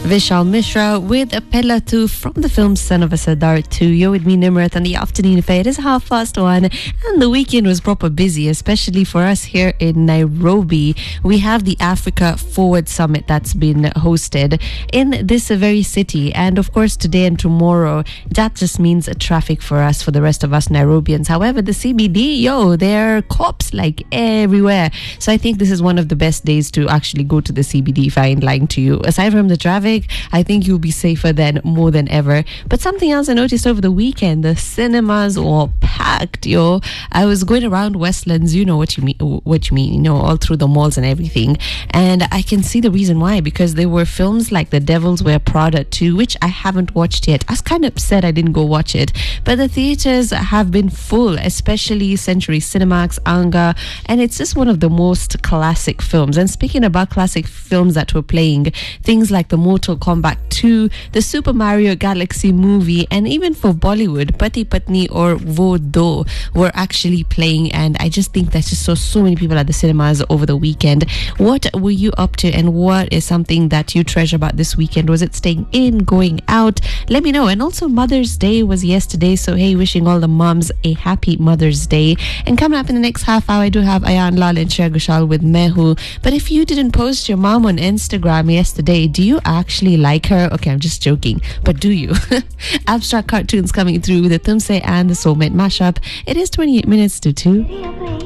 Vishal Mishra with Pelatu from the film Son of a Sardar 2. You're with me, Nimrat, on the afternoon affair. It is 1:30, and the weekend was proper busy, especially for us here in Nairobi. We have the Africa Forward Summit that's been hosted in this very city, and of course today and tomorrow, that just means traffic for us, for the rest of us Nairobians. However, the CBD, there are cops like everywhere. So I think this is one of the best days to actually go to the CBD, if I ain't lying to you. Aside from the traffic, I think you'll be safer than more than ever. But something else I noticed over the weekend, the cinemas were packed, I was going around Westlands, you know what you mean, all through the malls and everything. And I can see the reason why, because there were films like The Devils Wear Prada 2, which I haven't watched yet. I was kind of upset I didn't go watch it. But the theaters have been full, especially Century Cinemax, Anga, and it's just one of the most classic films. And speaking about classic films that were playing, things like the Mortal Kombat 2, the Super Mario Galaxy movie, and even for Bollywood, Pati Patni or Wo Do were actually playing. And I just think that just saw so many people at the cinemas over the weekend. What were you up to, and what is something that you treasure about this weekend? Was it staying in, going out? Let me know. And also Mother's Day was yesterday, so hey, wishing all the moms a happy Mother's Day. And coming up in the next half hour, I do have Ayan Lal and Shreya Ghoshal with Mehu. But if you didn't post your mom on Instagram yesterday, do you actually like her? Okay, I'm just joking, but do you? Abstract Cartoons coming through with the Tumse and the Soulmate mashup. It is 28 minutes to 2.